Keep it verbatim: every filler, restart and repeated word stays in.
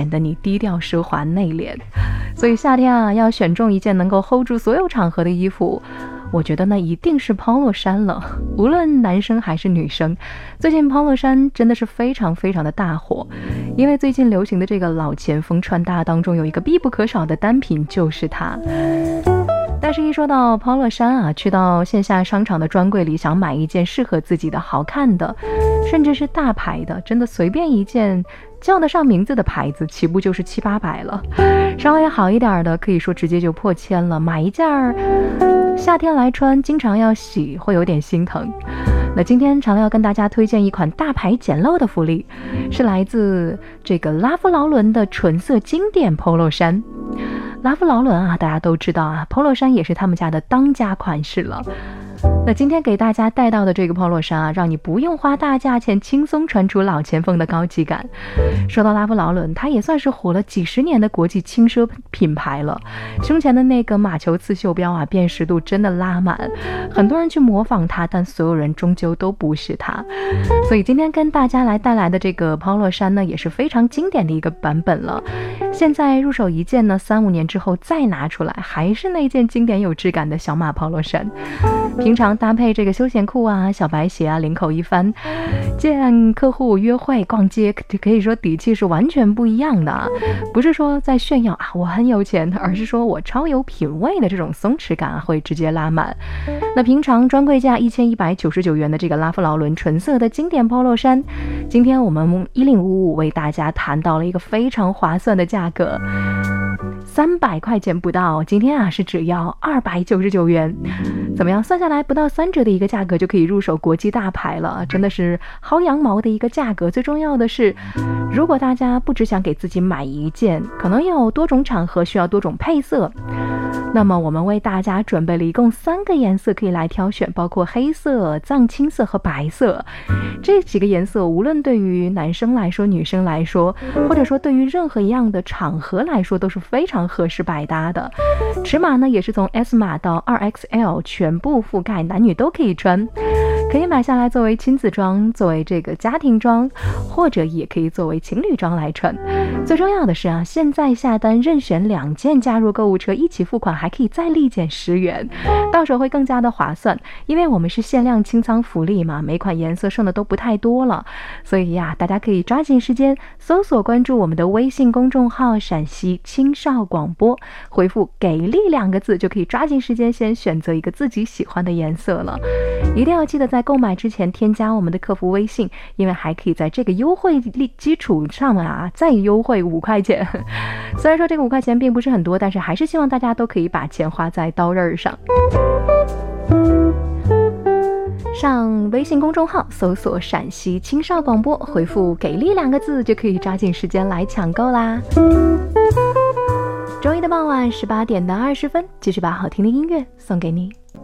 显得你低调奢华内敛。所以夏天啊，要选中一件能够 hold 住所有场合的衣服，我觉得那一定是 polo 衫了。无论男生还是女生，最近 polo 衫真的是非常非常的大火，因为最近流行的这个老前锋穿搭当中有一个必不可少的单品就是它。但是一说到 polo 衫啊，去到线下商场的专柜里想买一件适合自己的好看的，甚至是大牌的，真的随便一件叫得上名字的牌子起步就是七八百了，稍微好一点的可以说直接就破千了。买一件儿夏天来穿经常要洗会有点心疼。那今天常要跟大家推荐一款大牌简陋的福利，是来自这个拉夫劳伦的纯色经典 polo 衫。拉夫劳伦啊，大家都知道啊 polo 衫也是他们家的当家款式了。那今天给大家带到的这个 polo 衫啊，让你不用花大价钱轻松穿出老前锋的高级感。说到拉夫劳伦，它也算是火了几十年的国际轻奢品牌了，胸前的那个马球刺绣标啊，辨识度真的拉满，很多人去模仿它，但所有人终究都不是它。所以今天跟大家来带来的这个 polo 衫呢，也是非常经典的一个版本了。现在入手一件呢，三五年之后再拿出来，还是那件经典有质感的小马 polo 衫。平常搭配这个休闲裤啊、小白鞋啊，领口一翻，见客户约会逛街，可以说底气是完全不一样的啊。不是说在炫耀啊我很有钱，而是说我超有品味的这种松弛感啊，会直接拉满。那平常专柜价一千一百九十九元的这个拉夫劳伦纯色的经典 polo 衫，今天我们一零五五为大家谈到了一个非常划算的价格，三百块钱不到，今天啊是只要二百九十九元。怎么样，算下来不到三折的一个价格就可以入手国际大牌了，真的是薅羊毛的一个价格。最重要的是，如果大家不只想给自己买一件，可能有多种场合需要多种配色，那么我们为大家准备了一共三个颜色可以来挑选，包括黑色、藏青色和白色。这几个颜色无论对于男生来说、女生来说，或者说对于任何一样的场合来说都是非常合适百搭的。尺码呢也是从 S 码到 二 X L 全部覆盖，男女都可以穿，可以买下来作为亲子装，作为这个家庭装，或者也可以作为情侣装来穿。最重要的是啊，现在下单任选两件加入购物车一起付款，还可以再立减十元，到手会更加的划算。因为我们是限量清仓福利嘛，每款颜色剩的都不太多了，所以呀，大家可以抓紧时间搜索关注我们的微信公众号陕西青少广播，回复给力两个字就可以抓紧时间先选择一个自己喜欢的颜色了。一定要记得在购买之前添加我们的客服微信，因为还可以在这个优惠基础上啊再优惠五块钱。虽然说这个五块钱并不是很多，但是还是希望大家都可以把钱花在刀刃上。上微信公众号搜索陕西青少广播，回复给力两个字就可以抓紧时间来抢购啦。周一的傍晚十八点到二十分，继续把好听的音乐送给你。